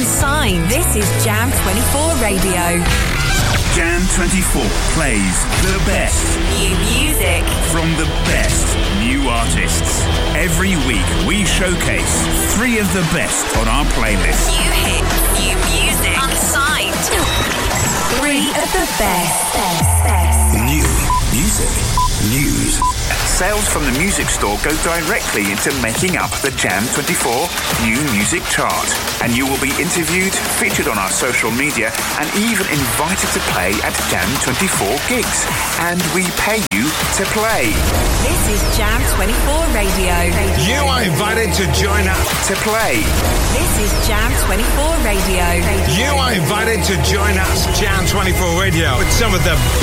Unsigned. This is Jam 24 Radio. Jam 24 plays the best New music from the best new artists. Every week we showcase 3 of the best on our playlist. New hits, new music. Unsigned. 3 of the best. New music. News. Sales from the music store go directly into making up the Jam 24 New Music Chart. And you will be interviewed, featured on our social media, and even invited to play at Jam 24 gigs. And we pay you to play. This is Jam 24 Radio. You are invited to join us. To play. This is Jam 24 Radio. You are invited to join us, Jam 24 Radio, with some of the